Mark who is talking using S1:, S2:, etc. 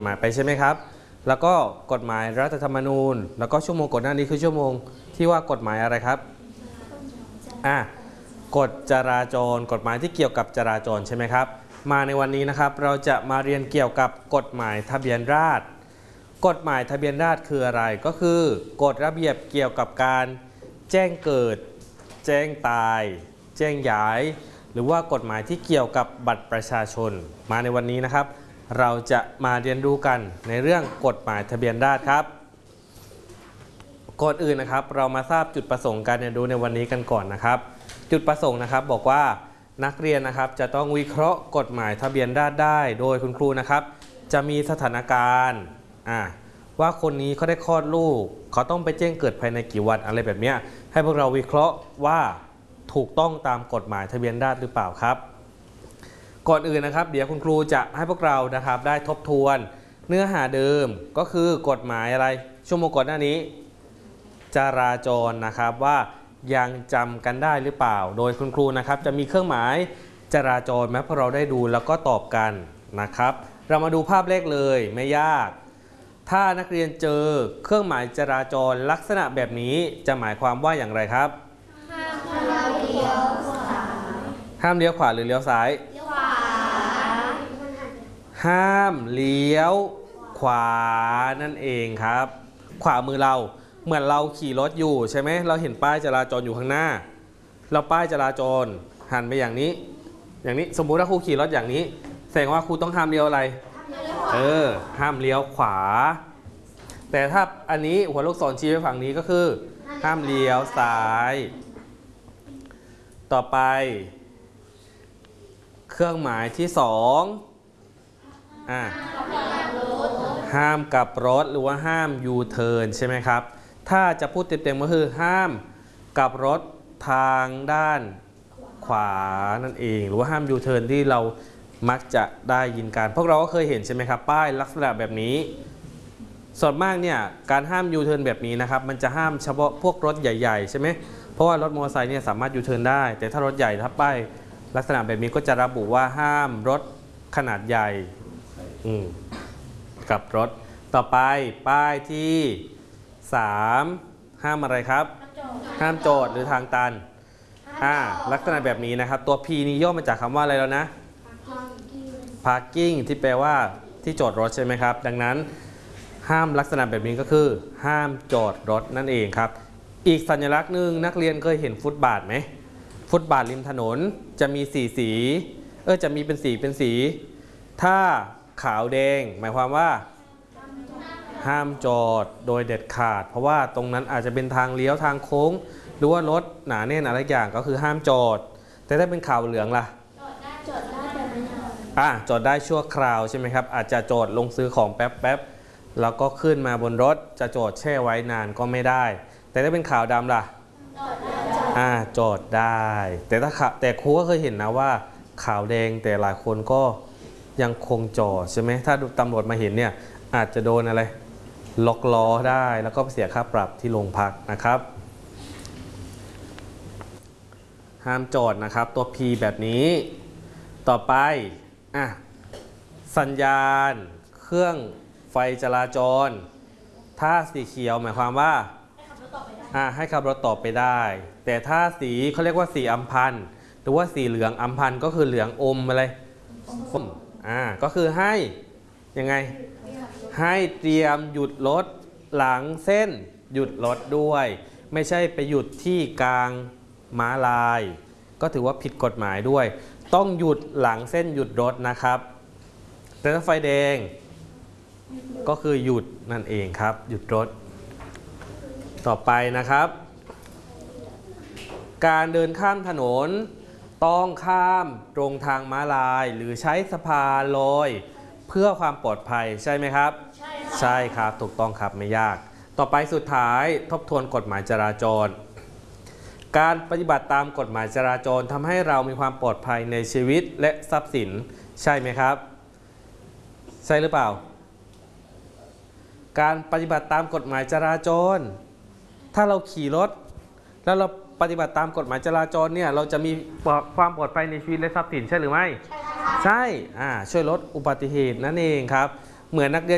S1: หมายไปใช่ไหมครับแล้วก็กฎหมายรัฐธรรมนูญแล้วก็ชั่วโมงก่อนหน้านี้คือชั่วโมงที่ว่ากฎหมายอะไรครับกฎจราจรกฎหมายที่เกี่ยวกับจราจรใช่ไหมครับมาในวันนี้นะครับเราจะมาเรียนเกี่ยวกับกฎหมายทะเบียนราษฎร์กฎหมายทะเบียนราษฎร์คืออะไรก็คือกฎระเบียบเกี่ยวกับการแจ้งเกิดแจ้งตายแจ้งย้ายหรือว่ากฎหมายที่เกี่ยวกับบัตรประชาชนมาในวันนี้นะครับเราจะมาเรียนรู้กันในเรื่องกฎหมายทะเบียนราษฎร์ครับก่อนอื่นนะครับเรามาทราบจุดประสงค์การเรียนรู้ในวันนี้กันก่อนนะครับจุดประสงค์นะครับบอกว่านักเรียนนะครับจะต้องวิเคราะห์กฎหมายทะเบียนราษฎร์ได้โดยคุณครูนะครับจะมีสถานการณ์ว่าคนนี้เขาได้คลอดลูกเขาต้องไปแจ้งเกิดภายในกี่วันอะไรแบบนี้ให้พวกเราวิเคราะห์ว่าถูกต้องตามกฎหมายทะเบียนราษฎร์หรือเปล่าครับก่อนอื่นนะครับเดี๋ยวคุณครูจะให้พวกเรานะครับได้ทบทวนเนื้อหาเดิมก็คือกฎหมายอะไรชั่วโมงก่อนหน้านี้จราจรนะครับว่ายังจำกันได้หรือเปล่าโดยคุณครูนะครับจะมีเครื่องหมายจราจรมาพวกเราได้ดูแล้วก็ตอบกันนะครับเรามาดูภาพแรกเลยไม่ยากถ้านักเรียนเจอเครื่องหมายจราจรลักษณะแบบนี้จะหมายความว่าอย่างไรครับห้ามเลี้ยวขวาหรือเลี้ยวซ้ายห้ามเลี้ยวขวานั่นเองครับขวามือเราเหมือนเราขี่รถอยู่ใช่ไหมเราเห็นป้ายจราจรอยู่ข้างหน้าเราป้ายจราจรหันไปอย่างนี้สมมุติว่าครูขี่รถอย่างนี้แสดงว่าครูต้องห้ามเลี้ยวอะไรห้ามเลี้ยวขวาแต่ถ้าอันนี้หัวลูกศรชี้ไปฝั่งนี้ก็คือห้ามเลี้ยวซ้ายต่อไปเครื่องหมายที่2ห้ามกลับรถหรือว่าห้ามยูเทิร์นใช่ไหมครับถ้าจะพูดเต็มๆก็คือห้ามกลับรถทางด้านขวานั่นเองหรือว่าห้ามยูเทิร์นที่เรามักจะได้ยินกันพวกเราก็เคยเห็นใช่ไหมครับป้ายลักษณะแบบนี้ส่วนมากเนี่ยการห้ามยูเทิร์นแบบนี้นะครับมันจะห้ามเฉพาะพวกรถใหญ่ๆใช่ไหมเพราะว่ารถมอเตอร์ไซค์เนี่ยสามารถยูเทิร์นได้แต่ถ้ารถใหญ่ถ้าป้ายลักษณะแบบนี้ก็จะระบุว่าห้ามรถขนาดใหญ่กับรถต่อไปป้ายที่3ห้ามอะไรครับห้ามจอดหรือทางตันลักษณะแบบนี้นะครับตัว P นี้ย่อมาจากคำว่าอะไรแล้วนะ parking ที่แปลว่าที่จอดรถใช่ไหมครับดังนั้นห้ามลักษณะแบบนี้ก็คือห้ามจอดรถนั่นเองครับอีกสัญลักษณ์หนึ่งนักเรียนเคยเห็นฟุตบาทไหมฟุตบาทริมถนนจะมีสีจะมีเป็นสีถ้าขาวแดงหมายความว่าห้ามจอดโดยเด็ดขาดเพราะว่าตรงนั้นอาจจะเป็นทางเลี้ยวทางโค้งหรือว่ารถหนาแน่นอะไรอย่างก็คือห้ามจอดแต่ถ้าเป็นขาวเหลืองล่ะจอดได้ชั่วคราวใช่ไหมครับอาจจะจอดลงซื้อของแป๊บแล้วก็ขึ้นมาบนรถจะจอดแช่ไว้นานก็ไม่ได้แต่ถ้าเป็นขาวดำล่ะจอดได้แต่ครูก็เคยเห็นนะว่าขาวแดงแต่หลายคนก็ยังคงจอดใช่ไหมถ้าตำรวจมาเห็นเนี่ยอาจจะโดนอะไรล็อกล้อได้แล้วก็เสียค่าปรับที่โรงพักนะครับห้ามจอดนะครับตัว P แบบนี้ต่อไปสัญญาณเครื่องไฟจราจรถ้าสีเขียวหมายความว่าให้ขับรถต่อไปได้แต่ถ้าสีเขาเรียกว่าสีอัมพันธ์หรือว่าสีเหลืองอัมพันธ์ก็คือเหลืองอมอะไรก็คือให้ยังไงให้เตรียมหยุดรถหลังเส้นหยุดรถด้วยไม่ใช่ไปหยุดที่กลางม้าลายก็ถือว่าผิดกฎหมายด้วยต้องหยุดหลังเส้นหยุดรถนะครับแต่ถ้าไฟแดงก็คือหยุดนั่นเองครับหยุดรถต่อไปนะครับการเดินข้ามถนนต้องข้ามตรงทางม้าลายหรือใช้สะพานลอยเพื่อความปลอดภัยใช่ไหมครับใช่ครับถูกต้องครับไม่ยากต่อไปสุดท้ายทบทวนกฎหมายจราจรการปฏิบัติตามกฎหมายจราจรทำให้เรามีความปลอดภัยในชีวิตและทรัพย์สินใช่ไหมครับใช่หรือเปล่าการปฏิบัติตามกฎหมายจราจรถ้าเราขี่รถแล้วเราปฏิบัติตามกฎหมายจราจรเนี่ยเราจะมีความปลอดภัยในชีวิตและทรัพย์สินใช่หรือไม่ใช่ช่วยลดอุบัติเหตุนั่นเองครับเหมือนนักเรียน